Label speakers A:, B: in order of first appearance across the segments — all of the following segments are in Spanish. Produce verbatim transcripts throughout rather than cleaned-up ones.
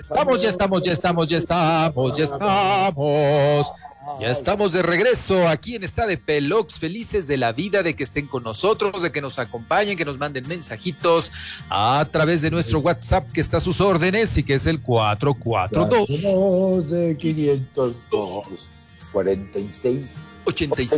A: Estamos, ya estamos, ya estamos, ya estamos, ya estamos. Ya estamos de regreso aquí en Está de Pelox, felices de la vida, de que estén con nosotros, de que nos acompañen, que nos manden mensajitos a través de nuestro WhatsApp que está a sus órdenes y que es el cuatro cuatro dos
B: de quinientos dos cuarenta y seis
A: ochenta y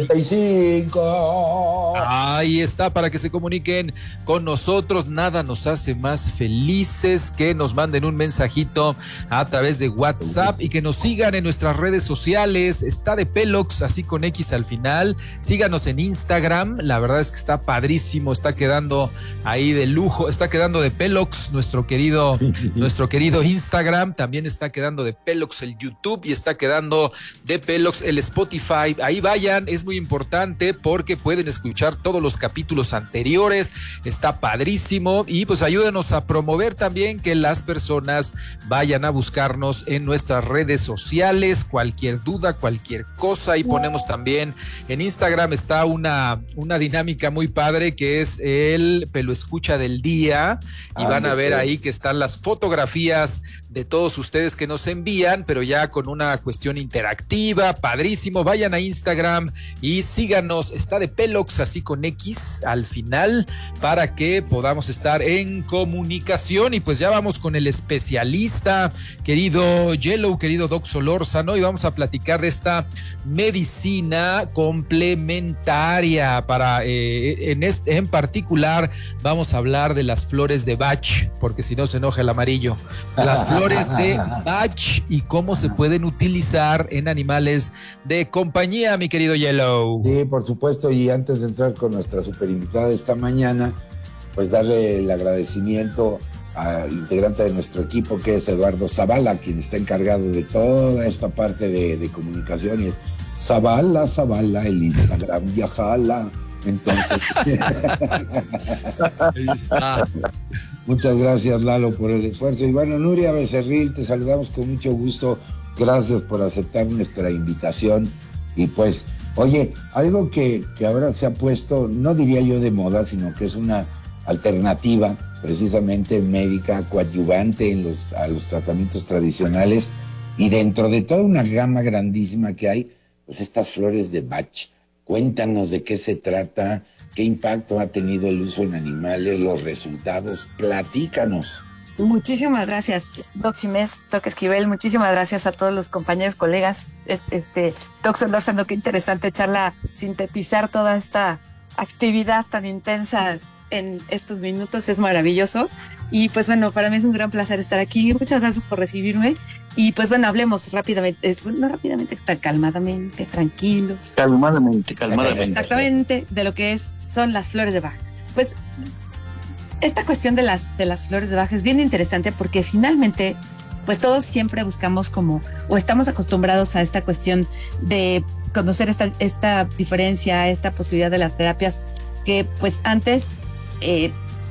B: cinco.
A: Ahí está, para que se comuniquen con nosotros. Nada nos hace más felices que nos manden un mensajito a través de WhatsApp y que nos sigan en nuestras redes sociales. Está de Pelox, así con X al final. Síganos en Instagram. La verdad es que está padrísimo, está quedando ahí de lujo, está quedando de Pelox nuestro querido, nuestro querido Instagram. También está quedando de Pelox el YouTube y está quedando de Pelox el Spotify. Ahí va. Vayan, es muy importante porque pueden escuchar todos los capítulos anteriores, está padrísimo y pues ayúdenos a promover también que las personas vayan a buscarnos en nuestras redes sociales, cualquier duda, cualquier cosa, y ponemos también en Instagram está una, una dinámica muy padre que es el Pelo Escucha del día y ah, van a ver ahí que están las fotografías de todos ustedes que nos envían, pero ya con una cuestión interactiva, padrísimo. Vayan a Instagram y síganos, Está de Pelox, así con X al final, para que podamos estar en comunicación. Y pues ya vamos con el especialista, querido Yellow, querido Doc Solórzano, y vamos a platicar de esta medicina complementaria. Para eh, en, este, en particular vamos a hablar de las flores de Bach, porque si no se enoja el amarillo. Las flores de Bach y cómo se pueden utilizar en animales de compañía, mi querido Yellow.
B: Sí, por supuesto, y antes de entrar con nuestra super invitada esta mañana, pues darle el agradecimiento al integrante de nuestro equipo, que es Eduardo Zavala, quien está encargado de toda esta parte de, de comunicación, y es Zavala, Zavala, el Instagram viajala. Entonces, ahí está. Muchas gracias, Lalo, por el esfuerzo. Y bueno, Nuria Becerril, te saludamos con mucho gusto. Gracias por aceptar nuestra invitación. Y pues, oye, algo que, que ahora se ha puesto, no diría yo de moda, sino que es una alternativa precisamente médica, coadyuvante en los, a los tratamientos tradicionales, y dentro de toda una gama grandísima que hay, pues estas flores de Bach. Cuéntanos de qué se trata, qué impacto ha tenido el uso en animales, los resultados, platícanos.
C: Muchísimas gracias, Doc Chimés, Doc Esquivel, muchísimas gracias a todos los compañeros, colegas. Este, Doc Solórzano, qué interesante charla, sintetizar toda esta actividad tan intensa en estos minutos, es maravilloso. Y pues bueno, para mí es un gran placer estar aquí. Muchas gracias por recibirme. Y pues bueno, hablemos rápidamente, no rápidamente, calmadamente, tranquilos.
D: Calmadamente, calmadamente.
C: Exactamente, de lo que es, son las flores de Bach. Pues esta cuestión de las, de las flores de Bach es bien interesante porque finalmente, pues todos siempre buscamos como, o estamos acostumbrados a esta cuestión de conocer esta, esta diferencia, esta posibilidad de las terapias que pues antes eh,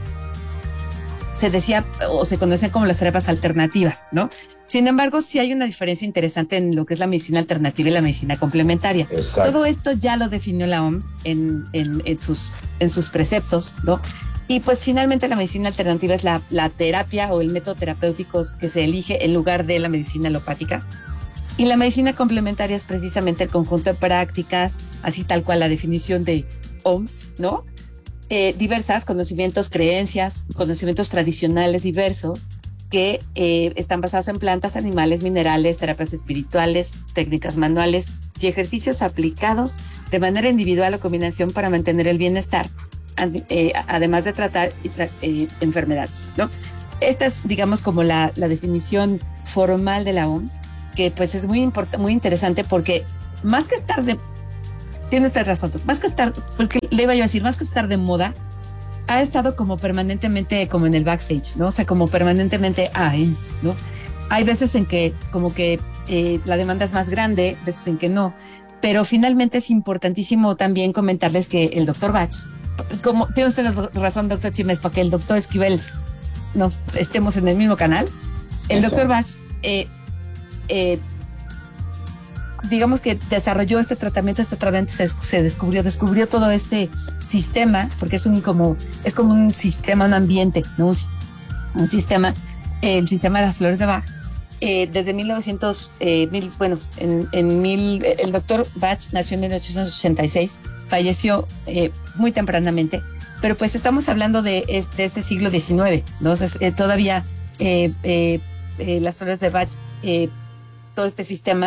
C: se decía o se conocían como las terapias alternativas, ¿no? Sin embargo, sí hay una diferencia interesante en lo que es la medicina alternativa y la medicina complementaria.
B: Exacto.
C: Todo esto ya lo definió la O M S en, en, en, sus, en sus preceptos, ¿no? Y pues finalmente la medicina alternativa es la, la terapia o el método terapéutico que se elige en lugar de la medicina alopática. Y la medicina complementaria es precisamente el conjunto de prácticas, así tal cual la definición de O M S, ¿no? Eh, diversas, conocimientos, creencias, conocimientos tradicionales diversos que eh, están basados en plantas, animales, minerales, terapias espirituales, técnicas manuales y ejercicios aplicados de manera individual o combinación para mantener el bienestar, eh, además de tratar eh, enfermedades, ¿no? Esta es, digamos, como la, la definición formal de la O M S, que pues es muy, import- muy interesante porque más que estar de... Tiene usted razón, más que estar, porque le iba yo a decir, más que estar de moda, ha estado como permanentemente como en el backstage, ¿no? O sea, como permanentemente ahí, ¿no? Hay veces en que como que eh, la demanda es más grande, veces en que no, pero finalmente es importantísimo también comentarles que el doctor Bach, como tiene usted razón, doctor Chimés, para que el doctor Esquivel nos estemos en el mismo canal, el
B: Eso.
C: doctor Bach, eh, eh, digamos que desarrolló este tratamiento, este tratamiento se, se descubrió, descubrió todo este sistema, porque es un como, es como un sistema, un ambiente, ¿no? Un, un sistema, el sistema de las flores de Bach, eh, desde mil novecientos, eh, mil, bueno, en, en mil, el doctor Bach nació en mil ochocientos ochenta y seis, falleció eh, muy tempranamente, pero pues estamos hablando de, de este siglo diecinueve, ¿no? Entonces, eh, todavía eh, eh, eh, las flores de Bach, eh, todo este sistema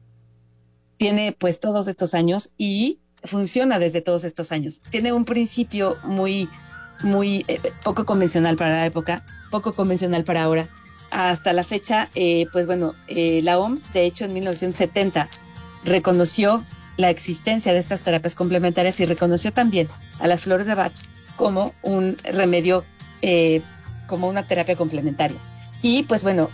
C: tiene pues todos estos años y funciona desde todos estos años. Tiene un principio muy, muy eh, poco convencional para la época, poco convencional para ahora. Hasta la fecha, eh, pues bueno, eh, la O M S, de hecho, en mil novecientos setenta reconoció la existencia de estas terapias complementarias y reconoció también a las flores de Bach como un remedio, eh, como una terapia complementaria. Y pues bueno,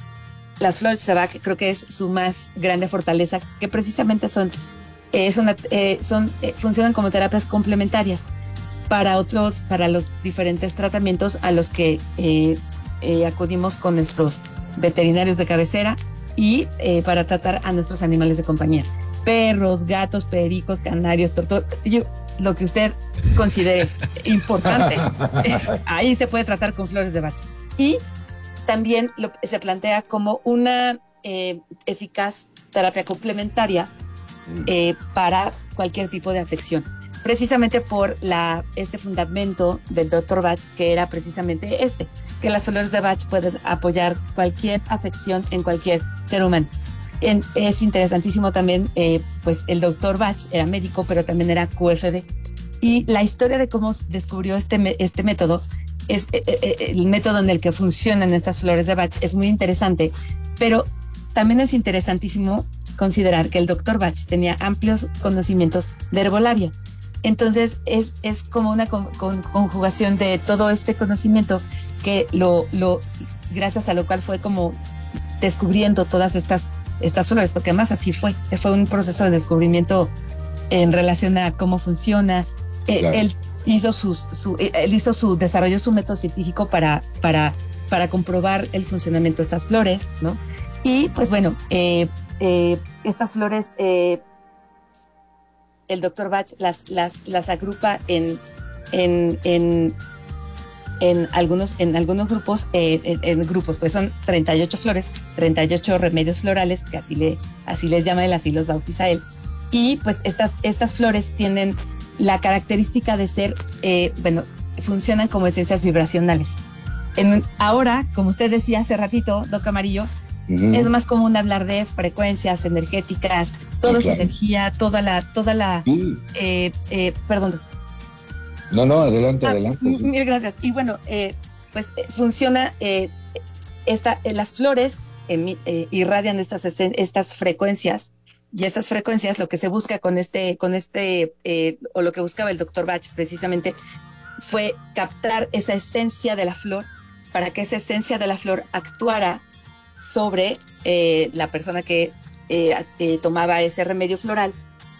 C: las flores de Bach creo que es su más grande fortaleza, que precisamente son, eh, son, eh, son eh, funcionan como terapias complementarias para otros, para los diferentes tratamientos a los que eh, eh, acudimos con nuestros veterinarios de cabecera y eh, para tratar a nuestros animales de compañía. Perros, gatos, pericos, canarios, tortugas, lo que usted considere importante, eh, ahí se puede tratar con flores de Bach. Y también lo, se plantea como una eh, eficaz terapia complementaria eh, para cualquier tipo de afección, precisamente por la, este fundamento del doctor Bach, que era precisamente este, que las flores de Bach pueden apoyar cualquier afección en cualquier ser humano. En, es interesantísimo también, eh, pues el doctor Bach era médico, pero también era Q F B. Y la historia de cómo descubrió este, este método, es eh, eh, el método en el que funcionan estas flores de Bach, es muy interesante, pero también es interesantísimo considerar que el doctor Bach tenía amplios conocimientos de herbolaria. Entonces es, es como una con, con, conjugación de todo este conocimiento que lo, lo, gracias a lo cual fue como descubriendo todas estas, estas flores, porque además así fue, fue un proceso de descubrimiento en relación a cómo funciona. Claro. Él, él hizo sus, su, él hizo su, desarrolló su método científico para, para, para comprobar el funcionamiento de estas flores, ¿no? Y pues bueno, eh, eh, estas flores, eh, el doctor Bach las, las, las agrupa en, en, en, en, algunos, en algunos grupos, eh, en, en grupos, pues son treinta y ocho flores, treinta y ocho remedios florales, que así, le, así les llama él, así los bautiza él. Y pues estas, estas flores tienen la característica de ser, eh, bueno, funcionan como esencias vibracionales. En, ahora, como usted decía hace ratito, Doc Amarillo, uh-huh. es más común hablar de frecuencias energéticas, toda sí, esa claro. energía, toda la, toda la, sí. eh, eh, perdón.
B: No, no, adelante, ah, adelante.
C: Sí. Mil gracias. Y bueno, eh, pues eh, funciona, eh, esta, eh, las flores eh, eh, irradian estas, estas frecuencias. Y estas frecuencias, lo que se busca con este, con este, eh, o lo que buscaba el doctor Bach precisamente, fue captar esa esencia de la flor para que esa esencia de la flor actuara sobre eh, la persona que eh, eh, tomaba ese remedio floral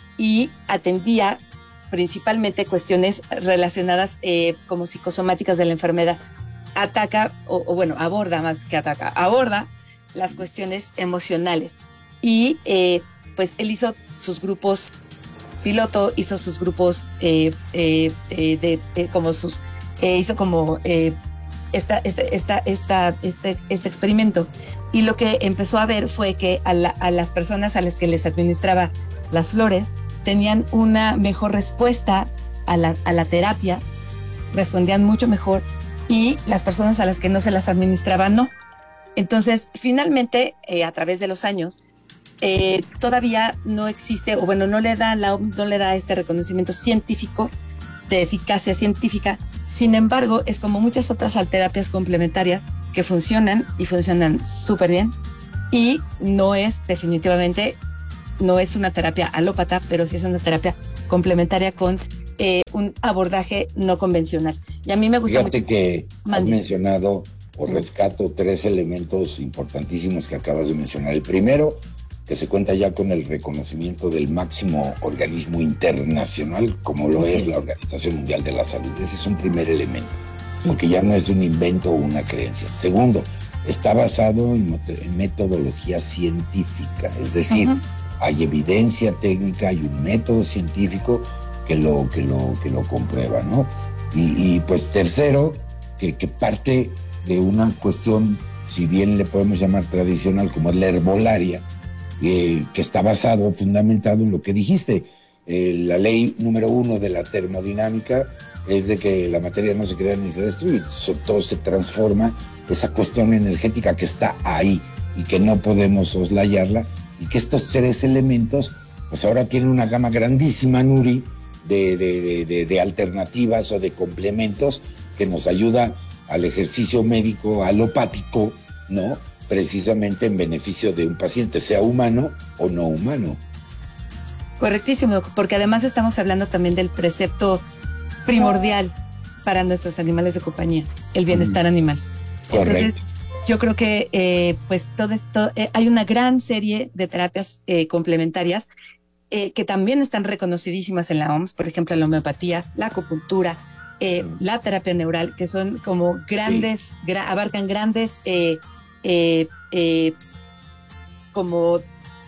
C: y atendía principalmente cuestiones relacionadas eh, como psicosomáticas de la enfermedad. Ataca, o, o bueno, aborda más que ataca, aborda las cuestiones emocionales. Y eh, pues él hizo sus grupos piloto, hizo sus grupos eh, eh, eh, de eh, como sus eh, hizo como eh, esta, esta, esta, esta, este, este experimento, y lo que empezó a ver fue que a, la, a las personas a las que les administraba las flores tenían una mejor respuesta a la, a la terapia, respondían mucho mejor, y las personas a las que no se las administraba no. Entonces finalmente eh, a través de los años Eh, todavía no existe, o bueno, no le da, la O M S no le da este reconocimiento científico de eficacia científica. Sin embargo, es como muchas otras terapias complementarias que funcionan y funcionan súper bien, y no es definitivamente, no es una terapia alópata, pero sí es una terapia complementaria con eh, un abordaje no convencional. Y a mí me gusta
B: Fíjate
C: mucho
B: que has mencionado o rescato tres elementos importantísimos que acabas de mencionar. El primero, que se cuenta ya con el reconocimiento del máximo organismo internacional, como lo es la Organización Mundial de la Salud. Ese es un primer elemento, sí. porque ya no es un invento o una creencia. Segundo, está basado en, en metodología científica, es decir, uh-huh. hay evidencia técnica, hay un método científico que lo, que lo, que lo comprueba, ¿no? Y, y pues tercero, que, que parte de una cuestión si bien le podemos llamar tradicional, como es la herbolaria, eh, que está basado, fundamentado en lo que dijiste. Eh, la ley número uno de la termodinámica es de que la materia no se crea ni se destruye, todo se transforma, esa cuestión energética que está ahí y que no podemos soslayarla, y que estos tres elementos, pues ahora tienen una gama grandísima, Nuri, de, de, de, de, de alternativas o de complementos que nos ayuda al ejercicio médico alopático, ¿no? Precisamente en beneficio de un paciente, sea humano o no humano.
C: Correctísimo, porque además estamos hablando también del precepto primordial para nuestros animales de compañía, el bienestar mm. animal.
B: Correcto.
C: Entonces, yo creo que eh, pues todo esto, eh, hay una gran serie de terapias eh, complementarias eh, que también están reconocidísimas en la O M S, por ejemplo, la homeopatía, la acupuntura, eh, mm. la terapia neural, que son como grandes, sí. gra- abarcan grandes eh, eh, eh, como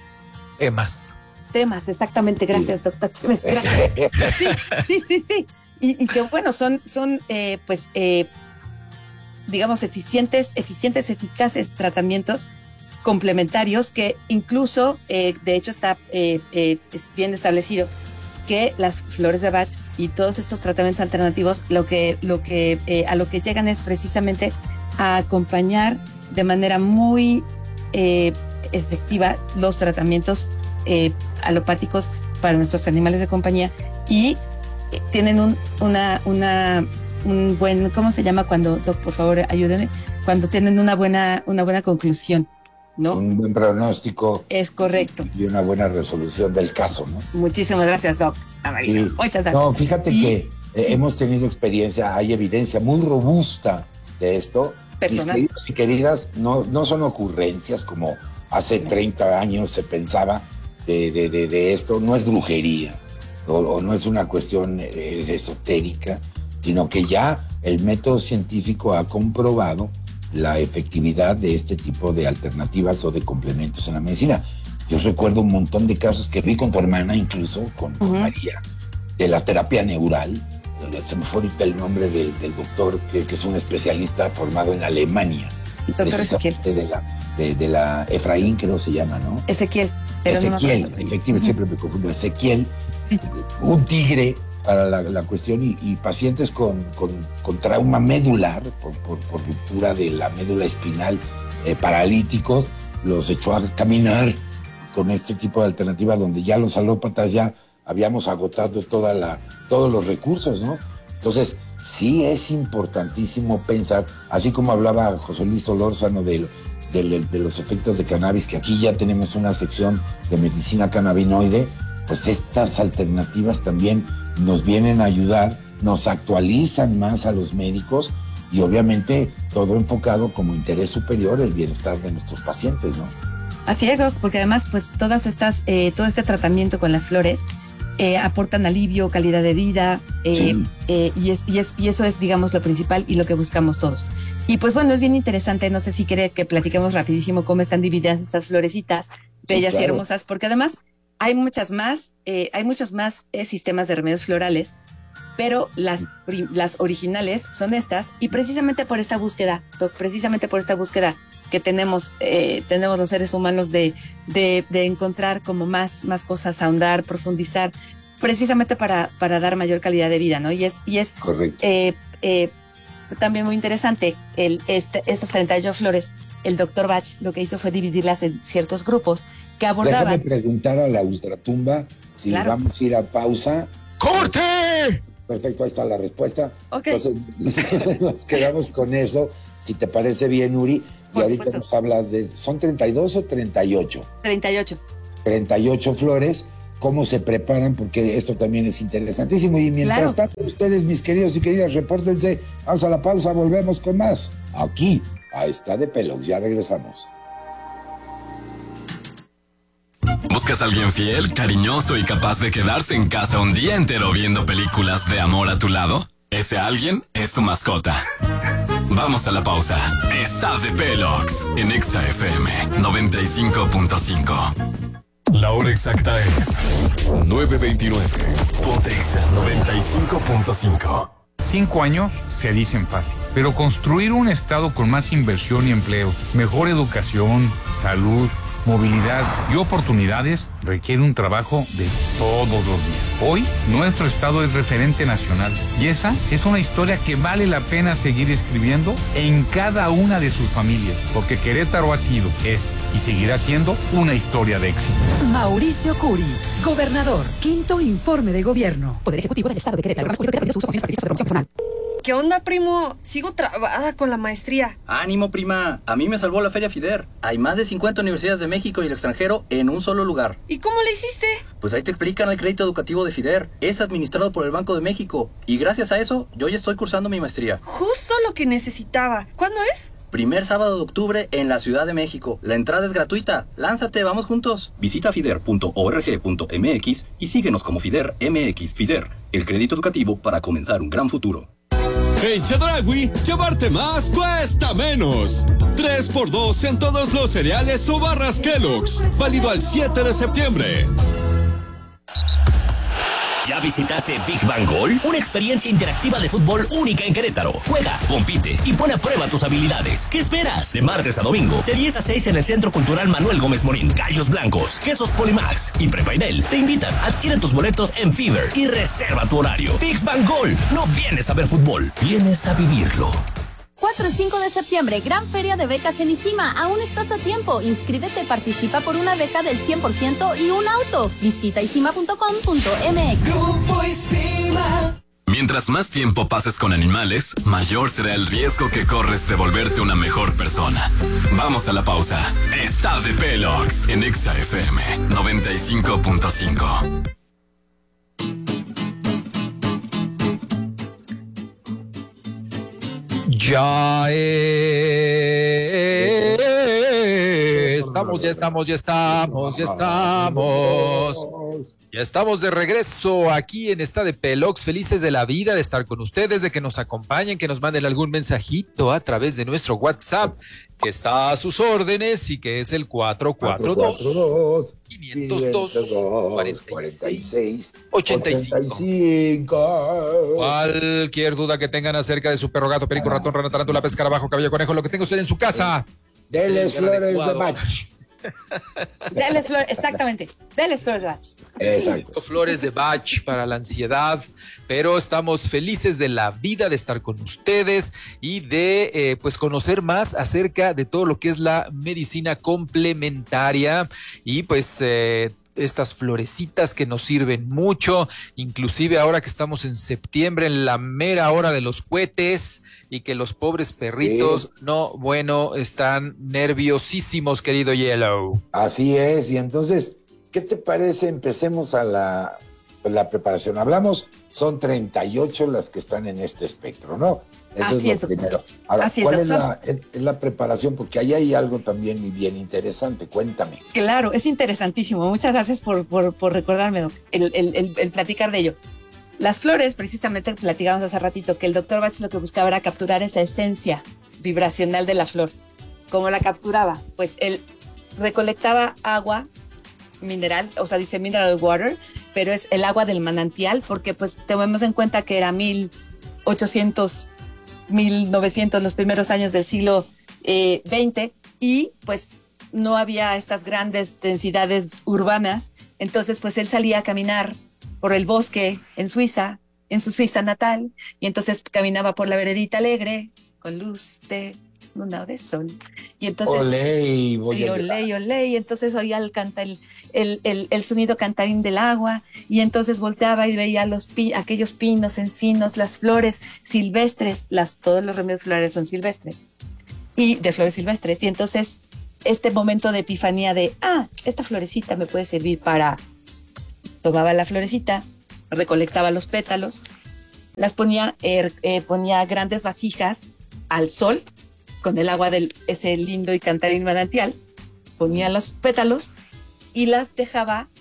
A: temas.
C: Temas, exactamente, gracias, sí. doctor Chévez, gracias. Sí, sí, sí, sí. Y, y que bueno, son, son eh, pues, eh, digamos, eficientes, eficientes, eficaces tratamientos complementarios que incluso, eh, de hecho, está eh, eh, bien establecido que las flores de Bach y todos estos tratamientos alternativos, lo que, lo que, eh, a lo que llegan es precisamente a acompañar de manera muy eh, efectiva los tratamientos eh, alopáticos para nuestros animales de compañía, y eh, tienen un, una, una, un buen, ¿cómo se llama cuando, doc, por favor, ayúdenme? Cuando tienen una buena, una buena conclusión, ¿no?
B: Un buen pronóstico.
C: Es correcto.
B: Y una buena resolución del caso, ¿no?
C: Muchísimas gracias, doc.
B: Sí.
C: Muchas gracias.
B: No, fíjate
C: y,
B: que eh, sí. hemos tenido experiencia, hay evidencia muy robusta de esto.
C: Personal.
B: Mis queridos y queridas, no, no son ocurrencias como hace treinta años se pensaba de, de, de, de esto, no es brujería o, o no es una cuestión eh, esotérica, sino que ya el método científico ha comprobado la efectividad de este tipo de alternativas o de complementos en la medicina. Yo recuerdo un montón de casos que vi con tu hermana, incluso con, con uh-huh. María, de la terapia neural. Se me fue ahorita el nombre del, del doctor, que, que es un especialista formado en Alemania.
C: Doctor Ezequiel.
B: De la, de, de la Efraín, creo se llama, ¿no?
C: Ezequiel. Pero
B: Ezequiel,
C: no me
B: efectivamente, uh-huh. siempre me confundo. Ezequiel, un tigre para la, la cuestión, y, y pacientes con, con, con trauma medular, por, por, por ruptura de la médula espinal, eh, paralíticos, los echó a caminar con este tipo de alternativas donde ya los alópatas ya habíamos agotado toda la, todos los recursos, ¿no? Entonces, sí es importantísimo pensar, así como hablaba José Luis Solórzano de, de, de los efectos de cannabis, que aquí ya tenemos una sección de medicina cannabinoide, pues estas alternativas también nos vienen a ayudar, nos actualizan más a los médicos, y obviamente todo enfocado como interés superior, el bienestar de nuestros pacientes, ¿no?
C: Así es, porque además, pues todas estas, eh, todo este tratamiento con las flores eh, aportan alivio, calidad de vida, eh, sí. eh, y, es, y, es, y eso es, digamos, lo principal y lo que buscamos todos. Y pues bueno, es bien interesante, no sé si quiere que platiquemos rapidísimo cómo están divididas estas florecitas, bellas sí, claro. y hermosas, porque además hay muchas más, eh, hay muchos más eh, sistemas de remedios florales, pero las, las originales son estas, y precisamente por esta búsqueda, precisamente por esta búsqueda que tenemos, eh, tenemos los seres humanos de, de, de encontrar como más, más cosas, ahondar, profundizar, precisamente para, para dar mayor calidad de vida, ¿no? Y es, y es eh, eh, también muy interesante, el, este, estas treinta y ocho flores, el doctor Bach lo que hizo fue dividirlas en ciertos grupos que abordaban.
B: Déjame preguntar a la ultratumba si claro. vamos a ir a pausa.
A: ¡Corte!
B: Perfecto, ahí está la respuesta.
C: Okay.
B: Entonces, nos quedamos con eso, si te parece bien, Uri. Y Por ahorita supuesto. Nos hablas de, ¿son treinta y dos o treinta y ocho?
C: treinta y ocho.
B: treinta y ocho flores, cómo se preparan, porque esto también es interesantísimo. Y mientras claro. tanto, ustedes, mis queridos y queridas, repórtense. Vamos a la pausa, volvemos con más. Aquí, a Está de Pelox, ya regresamos.
D: ¿Buscas a alguien fiel, cariñoso y capaz de quedarse en casa un día entero viendo películas de amor a tu lado? Ese alguien es tu mascota. Vamos a la pausa. Está de Pelox en Exa F M noventa y cinco punto cinco. La hora exacta es nueve veintinueve. Ponte Exa noventa y cinco punto cinco.
E: Cinco años se dicen fácil, pero construir un estado con más inversión y empleos, mejor educación, salud, movilidad y oportunidades requiere un trabajo de todos los días. Hoy, nuestro estado es referente nacional y esa es una historia que vale la pena seguir escribiendo en cada una de sus familias, porque Querétaro ha sido, es y seguirá siendo una historia de éxito.
F: Mauricio Curi, gobernador, quinto informe de gobierno. Poder Ejecutivo del Estado de Querétaro.
G: ¿Qué onda, primo? Sigo trabada con la maestría.
H: Ánimo, prima. A mí me salvó la Feria FIDER. Hay más de cincuenta universidades de México y el extranjero en un solo lugar.
G: ¿Y cómo le hiciste?
H: Pues ahí te explican el crédito educativo de FIDER. Es administrado por el Banco de México. Y gracias a eso, yo ya estoy cursando mi maestría.
G: Justo lo que necesitaba. ¿Cuándo es?
H: Primer sábado de octubre en la Ciudad de México. La entrada es gratuita. Lánzate, vamos juntos. Visita fider punto org punto mx y síguenos como FIDER M X. FIDER, el crédito educativo para comenzar un gran futuro.
I: En Chedraui, llevarte más cuesta menos. tres por dos en todos los cereales o barras Kellogg's. Válido al siete de septiembre.
J: ¿Ya visitaste Big Bang Gol? Una experiencia interactiva de fútbol única en Querétaro. Juega, compite y pon a prueba tus habilidades. ¿Qué esperas? De martes a domingo, de diez a seis en el Centro Cultural Manuel Gómez Morín. Gallos Blancos, Quesos Polimax y Prepaidel te invitan. Adquiere tus boletos en Fever y reserva tu horario. Big Bang Gol. No vienes a ver fútbol, vienes a vivirlo.
K: cuatro y cinco de septiembre, gran feria de becas en ICIMA. Aún estás a tiempo. Inscríbete, participa por una beca del cien por ciento y un auto. Visita icima punto com punto mx.
D: Grupo ICIMA. Mientras más tiempo pases con animales, mayor será el riesgo que corres de volverte una mejor persona. Vamos a la pausa. Está de Pelox en Exa F M noventa y cinco punto cinco.
A: Ya eh, estamos, ya estamos, ya estamos, ya estamos. Ya estamos de regreso aquí en Está de Pelox, felices de la vida de estar con ustedes, de que nos acompañen, que nos manden algún mensajito a través de nuestro WhatsApp, que está a sus órdenes y que es el cuatro cuatro dos, cinco cero dos, cuarenta y seis, ochenta y cinco. Cualquier duda que tengan acerca de su perro, gato, perico, ratón, rana, tarántula, escarabajo, caballo, conejo, lo que tenga usted en su casa.
B: Deles flores de Bach.
C: Deles flores, exactamente. Deles flores de Bach.
B: Exacto.
A: Flores de Bach para la ansiedad, pero estamos felices de la vida de estar con ustedes y de eh, pues conocer más acerca de todo lo que es la medicina complementaria y pues eh, estas florecitas que nos sirven mucho, inclusive ahora que estamos en septiembre, en la mera hora de los cohetes, y que los pobres perritos, sí. no, bueno, están nerviosísimos, querido Yellow.
B: Así es, y entonces, ¿qué te parece? Empecemos a la, la preparación. Hablamos, son treinta y ocho las que están en este espectro, ¿no? Eso
C: Así
B: es lo
C: es.
B: primero. Ahora,
C: Así
B: ¿cuál
C: es,
B: es, la, es la preparación? Porque ahí hay algo también bien interesante. Cuéntame.
C: Claro, es interesantísimo. Muchas gracias por, por, por recordarme, Doc, el, el, el, el platicar de ello. Las flores, precisamente platicamos hace ratito, que el doctor Bach lo que buscaba era capturar esa esencia vibracional de la flor. ¿Cómo la capturaba? Pues él recolectaba agua mineral, o sea, dice mineral water, pero es el agua del manantial, porque pues tenemos en cuenta que era mil ochocientos, mil novecientos, los primeros años del siglo eh, veinte, y pues no había estas grandes densidades urbanas, entonces pues él salía a caminar por el bosque en Suiza, en su Suiza natal, y entonces caminaba por la veredita alegre, con luz de luna o de sol, y entonces
B: olé, voy
C: y
B: a
C: olé, y olé, y entonces oía el, canta, el, el, el, el sonido cantarín del agua, y entonces volteaba y veía los pi, aquellos pinos, encinos, las flores silvestres, las, todos los remedios florales son silvestres, y de flores silvestres, y entonces este momento de epifanía de, ah, esta florecita me puede servir para, tomaba la florecita, recolectaba los pétalos, las ponía, eh, eh, ponía grandes vasijas al sol, con el agua de ese lindo y cantarín manantial, ponía los pétalos y las dejaba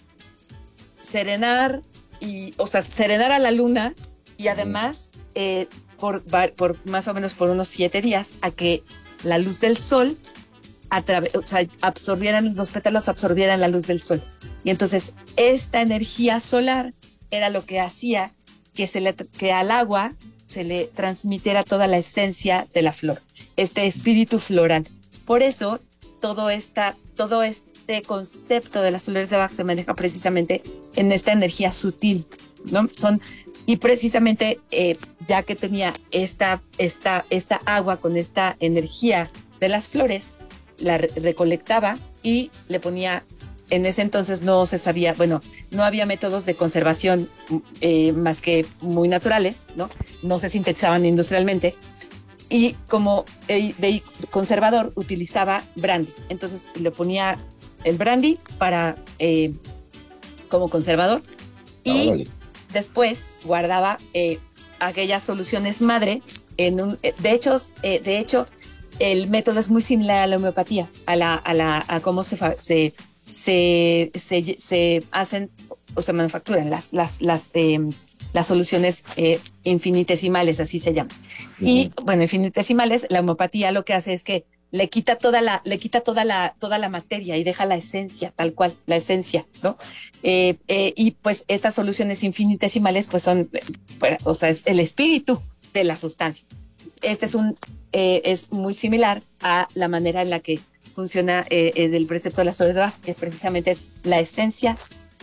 C: serenar, y, o sea, serenar a la luna, y además eh, por, por más o menos por unos siete días a que la luz del sol, o sea, absorbieran, los pétalos absorbieran la luz del sol. Y entonces esta energía solar era lo que hacía que, se le, que al agua se le transmitiera toda la esencia de la flor, este espíritu floral. Por eso, todo, esta, todo este concepto de las flores de Bach se maneja precisamente en esta energía sutil, ¿no? Son, y precisamente, eh, ya que tenía esta, esta, esta agua con esta energía de las flores, la re- recolectaba y le ponía. En ese entonces no se sabía, bueno, no había métodos de conservación eh, más que muy naturales, ¿no? No se sintetizaban industrialmente. Y como el, el conservador utilizaba brandy, entonces le ponía el brandy para eh, como conservador y oh, después guardaba eh, aquellas soluciones madre en un. De hecho, eh, de hecho, el método es muy similar a la homeopatía, a la, a la, a cómo se se Se, se, se hacen o se manufacturan las, las, las, eh, las soluciones eh, infinitesimales, así se llaman. Uh-huh. Y bueno, infinitesimales, la homeopatía lo que hace es que le quita toda la, le quita toda la, toda la materia y deja la esencia, tal cual, la esencia, ¿no? Eh, eh, y pues estas soluciones infinitesimales, pues son, bueno, o sea, es el espíritu de la sustancia. Este es un, eh, es muy similar a la manera en la que funciona eh, eh, del precepto de las flores de Bach, que precisamente es la esencia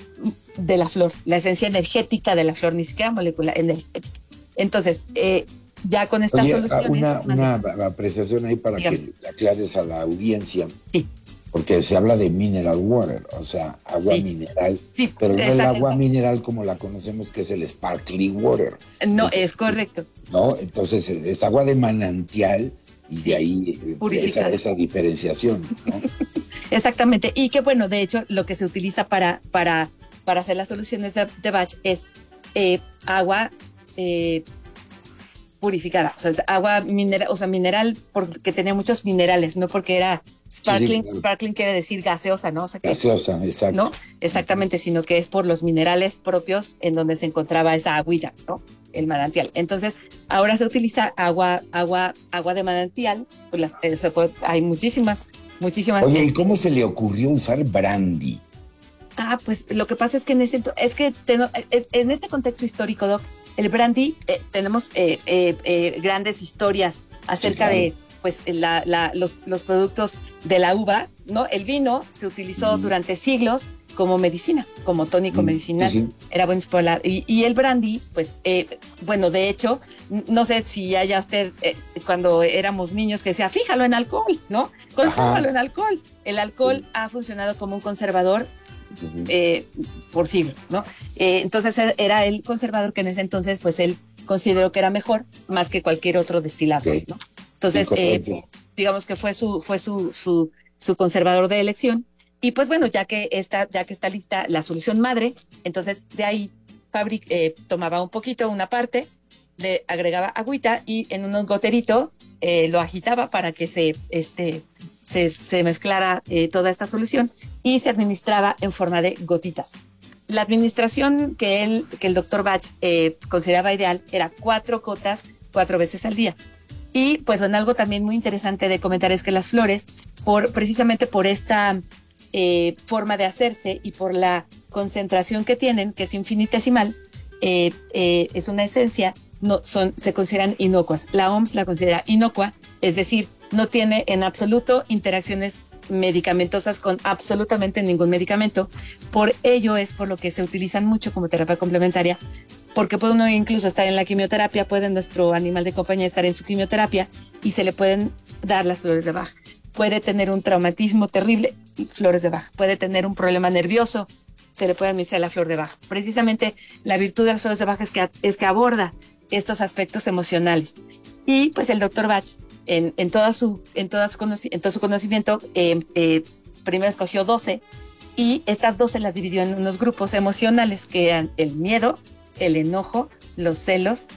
C: de la flor, la esencia energética de la flor, ni siquiera molecular, energética. Entonces, eh, ya con estas
B: Oye,
C: soluciones...
B: Una, una apreciación ahí para Dígame. que le aclares a la audiencia.
C: Sí.
B: Porque se habla de mineral water, o sea, agua sí. mineral, sí, pero no el agua mineral como la conocemos, que es el sparkling water.
C: No,
B: Entonces,
C: es correcto.
B: No, entonces es agua de manantial, y sí, de ahí esa, esa diferenciación, ¿no?
C: Exactamente, y que bueno, de hecho, lo que se utiliza para, para, para hacer las soluciones de, de Bach es eh, agua eh, purificada, o sea, agua mineral, o sea, mineral porque tenía muchos minerales, no porque era sparkling, sí, sí, sparkling quiere decir gaseosa, ¿no? O sea, que,
B: gaseosa, exacto.
C: ¿no? Exactamente, sino que es por los minerales propios en donde se encontraba esa agüita, ¿no? El manantial. Entonces, ahora se utiliza agua, agua, agua de manantial, pues las, eh, se puede, hay muchísimas, muchísimas.
B: Oye, ¿y cómo se le ocurrió usar brandy?
C: Ah, pues lo que pasa es que en ese, es que te, en este contexto histórico, Doc, el brandy, eh, tenemos eh, eh, eh, grandes historias acerca sí, claro. de pues la, la, los, los productos de la uva, ¿no? El vino se utilizó mm. durante siglos como medicina, como tónico mm, medicinal, sí, sí. Era buenísimo para la, y, y el brandy, pues, eh, bueno, de hecho, no sé si haya usted, eh, cuando éramos niños, que decía, fíjalo en alcohol, ¿no? Consúmalo en alcohol. El alcohol sí. ha funcionado como un conservador uh-huh. eh, por siglos, ¿no? Eh, entonces era el conservador que en ese entonces, pues, él consideró que era mejor más que cualquier otro destilado, okay. ¿no? Entonces, sí, eh, digamos que fue su, fue su, su, su conservador de elección. Y pues bueno, ya que está, ya que está lista la solución madre, entonces de ahí Fabric eh, tomaba un poquito, una parte, le agregaba agüita y en un goterito eh, lo agitaba para que se, este, se, se mezclara eh, toda esta solución y se administraba en forma de gotitas. La administración que, él, que el doctor Bach eh, consideraba ideal era cuatro gotas, cuatro veces al día. Y pues bueno, algo también muy interesante de comentar es que las flores, por, precisamente por esta... Eh, forma de hacerse y por la concentración que tienen, que es infinitesimal, eh, eh, es una esencia, no, son, se consideran inocuas. La O M S la considera inocua, es decir, no tiene en absoluto interacciones medicamentosas con absolutamente ningún medicamento. Por ello es por lo que se utilizan mucho como terapia complementaria, porque puede uno incluso estar en la quimioterapia, puede nuestro animal de compañía estar en su quimioterapia y se le pueden dar las flores de Bach. Puede tener un traumatismo terrible, flores de Bach. Puede tener un problema nervioso, se le puede administrar la flor de Bach. Precisamente la virtud de las flores de Bach es que, es que aborda estos aspectos emocionales. Y pues el doctor Bach, en, en, toda su, en, toda su conoci- en todo su conocimiento, eh, eh, primero escogió doce y estas doce las dividió en unos grupos emocionales que eran el miedo, el enojo, los celos,